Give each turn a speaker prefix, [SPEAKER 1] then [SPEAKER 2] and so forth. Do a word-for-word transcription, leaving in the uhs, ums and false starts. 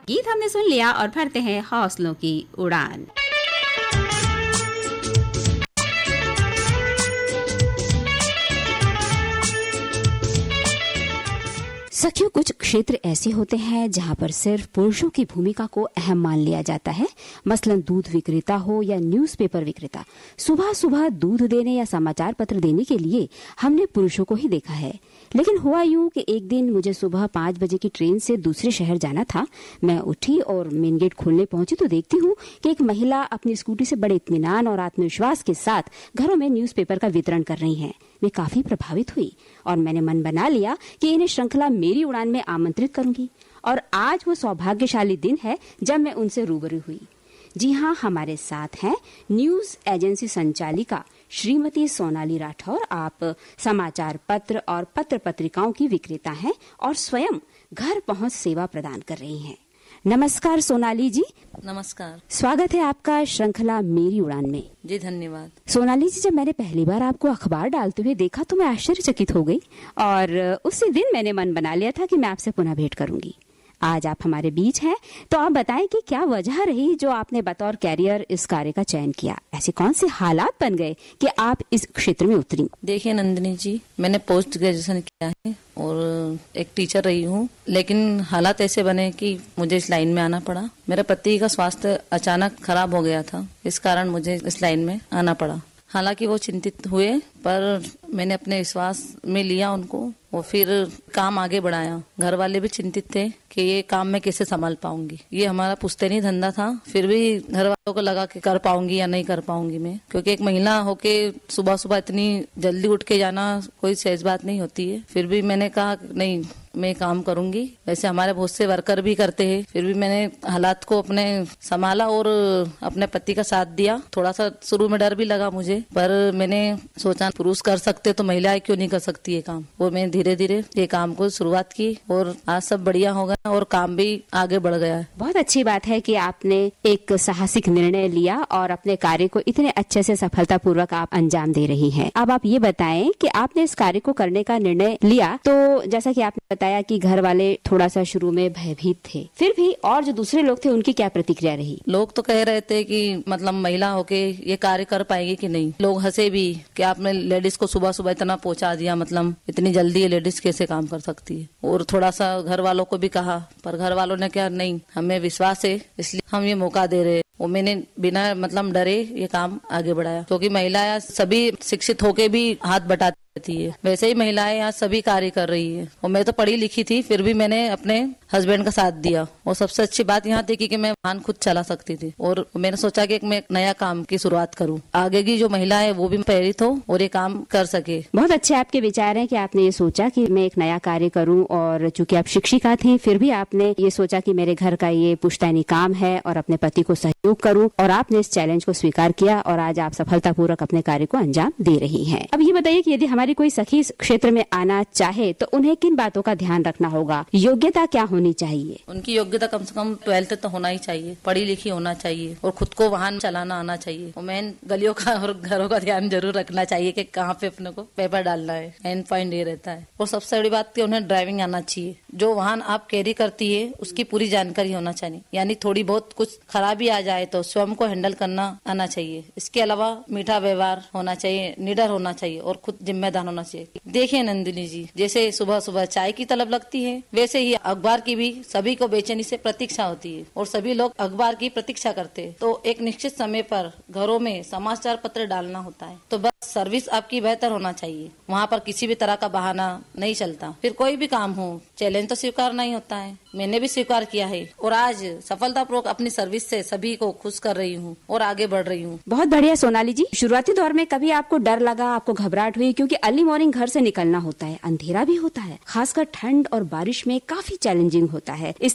[SPEAKER 1] गीत हमने सुन लिया और भरते हैं हौसलों की उड़ान। सखियों, कुछ क्षेत्र ऐसे होते हैं जहां पर सिर्फ पुरुषों की भूमिका को अहम मान लिया जाता है। मसलन दूध विक्रेता हो या न्यूज़पेपर विक्रेता, सुबह सुबह दूध देने या समाचार पत्र देने के लिए हमने पुरुषों को ही देखा है। लेकिन हुआ यूं कि एक दिन मुझे सुबह पाँच बजे की ट्रेन से दूसरे शहर जाना था। मैं उठी और मेन गेट खोलने पहुंची तो देखती हूँ कि एक महिला अपनी स्कूटी से बड़े इत्मीनान और आत्मविश्वास के साथ घरों में न्यूज़पेपर का वितरण कर रही हैं। मैं काफी प्रभावित हुई और मैंने मन बना लिया कि इन्हें श्रृंखला मेरी उड़ान में आमंत्रित करूंगी। और आज वो सौभाग्यशाली दिन है जब मैं उनसे रूबरू हुई। जी हाँ, हमारे साथ हैं न्यूज एजेंसी संचालिका श्रीमती सोनाली राठौर। आप समाचार पत्र और पत्र पत्रिकाओं की विक्रेता हैं और स्वयं घर पहुंच सेवा प्रदान कर रही हैं। नमस्कार सोनाली जी।
[SPEAKER 2] नमस्कार,
[SPEAKER 1] स्वागत है आपका श्रृंखला मेरी उड़ान में।
[SPEAKER 2] जी धन्यवाद।
[SPEAKER 1] सोनाली जी, जब मैंने पहली बार आपको अखबार डालते हुए देखा तो मैं आश्चर्यचकित हो गई और उसी दिन मैंने मन बना लिया था कि मैं आपसे पुनः भेंट करूंगी। आज आप हमारे बीच हैं, तो आप बताएं कि क्या वजह रही जो आपने बतौर कैरियर इस कार्य का चयन किया। ऐसे कौन से हालात बन गए कि आप इस क्षेत्र में उतरी?
[SPEAKER 2] देखिए नंदिनी जी, मैंने पोस्ट ग्रेजुएशन किया है और एक टीचर रही हूँ, लेकिन हालात ऐसे बने कि मुझे इस लाइन में आना पड़ा। मेरे पति का स्वास्थ्य अचानक खराब हो गया था, इस कारण मुझे इस लाइन में आना पड़ा। हालांकि वो चिंतित हुए, पर मैंने अपने विश्वास में लिया उनको और फिर काम आगे बढ़ाया। घर वाले भी चिंतित थे कि ये काम मैं कैसे संभाल पाऊंगी। ये हमारा पुश्तैनी धंधा था, फिर भी घर वालों को लगा कि कर पाऊंगी या नहीं कर पाऊंगी मैं, क्योंकि एक महिला होके सुबह सुबह इतनी जल्दी उठ के जाना कोई सहज बात नहीं होती है। फिर भी मैंने कहा नहीं, मैं काम करूंगी। वैसे हमारे बहुत से वर्कर भी करते हैं, फिर भी मैंने हालात को अपने संभाला और अपने पति का साथ दिया। थोड़ा सा शुरू में डर भी लगा मुझे, पर मैंने सोचा पुरुष कर सकते तो महिलाएं क्यों नहीं कर सकती ये काम। वो मैं धीरे धीरे ये काम को शुरुआत की और आज सब बढ़िया हो गया और काम भी आगे बढ़ गया है।
[SPEAKER 1] बहुत अच्छी बात है कि आपने एक साहसिक निर्णय लिया और अपने कार्य को इतने अच्छे से सफलतापूर्वक आप अंजाम दे रही हैं। अब आप ये बताएं कि आपने इस कार्य को करने का निर्णय लिया, तो जैसा कि आपने बताया कि घर वाले थोड़ा सा शुरू में भयभीत थे, फिर भी और जो दूसरे लोग थे उनकी क्या प्रतिक्रिया रही?
[SPEAKER 2] लोग तो कह रहे थे कि मतलब महिला होके ये कार्य कर पाएगी कि नहीं। लोग हंसे भी कि आपने लेडीज को सुबह सुबह इतना पहुंचा दिया, मतलब इतनी जल्दी ये लेडीज कैसे काम कर सकती है। और थोड़ा सा घर वालों को भी कहा, पर घर वालों ने क्या, नहीं हमें विश्वास है इसलिए हम ये मौका दे रहे हैं। वो मैंने बिना मतलब डरे ये काम आगे बढ़ाया, क्योंकि महिलाएं सभी शिक्षित होके भी हाथ बटाती रहती है। वैसे ही महिलाएं यहाँ सभी कार्य कर रही है और मैं तो पढ़ी लिखी थी, फिर भी मैंने अपने हस्बैंड का साथ दिया। और सबसे अच्छी बात यहाँ थी कि मैं वाहन खुद चला सकती थी और मैंने सोचा कि मैं एक नया काम की शुरुआत करूँ, आगे की जो महिला है वो भी प्रेरित हो और ये काम कर सके।
[SPEAKER 1] बहुत अच्छे आपके विचार हैं कि आपने ये सोचा कि मैं एक नया कार्य करूं, और चूंकि आप शिक्षिका थी फिर भी आपने ये सोचा कि मेरे घर का ये पुश्तैनी काम है और अपने पति को सहयोग करूं, और आपने इस चैलेंज को स्वीकार किया और आज आप सफलतापूर्वक अपने कार्य को अंजाम दे रही हैं। अब ये बताइए कि यदि हमारी कोई सखी इस क्षेत्र में आना चाहे तो उन्हें किन बातों का ध्यान रखना होगा? योग्यता क्या होनी चाहिए?
[SPEAKER 2] उनकी योग्यता कम से कम ट्वेल्थ तो होना ही चाहिए, पढ़ी लिखी होना चाहिए और खुद को वाहन चलाना आना चाहिए। और मेन गलियों का और घरों का ध्यान जरूर रखना चाहिए कि कहाँ पे अपने को पेपर डालना है। एंड पॉइंट ये रहता है। और सबसे बड़ी बात कि उन्हें ड्राइविंग आना चाहिए। जो वाहन आप कैरी करती है उसकी पूरी जानकारी होना चाहिए, यानी थोड़ी बहुत कुछ खराबी आ जाए तो स्वयं को हैंडल करना आना चाहिए। इसके अलावा मीठा व्यवहार होना चाहिए, निडर होना चाहिए और खुद जिम्मेदार होना चाहिए। देखिए नंदिनी जी, जैसे सुबह सुबह चाय की तलब लगती है, वैसे ही अखबार की भी सभी को बेचैनी से प्रतीक्षा होती है और सभी लोग अखबार की प्रतीक्षा करते हैं। तो एक निश्चित समय पर घरों में समाचार पत्र डालना होता है, तो बस सर्विस आपकी बेहतर होना चाहिए। वहाँ पर किसी भी तरह का बहाना नहीं चलता। फिर कोई भी काम हो, चैलेंज तो स्वीकार नहीं होता है। मैंने भी स्वीकार किया है और आज सफलतापूर्वक अपनी सर्विस से सभी को खुश कर रही हूँ और आगे बढ़ रही हूँ।
[SPEAKER 1] बहुत बढ़िया सोनाली जी। शुरुआती दौर में कभी आपको डर लगा, आपको घबराहट हुई? क्योंकि अर्ली मॉर्निंग घर से निकलना होता है, अंधेरा भी होता है, खासकर ठंड और बारिश में काफी चैलेंजिंग होता है। इस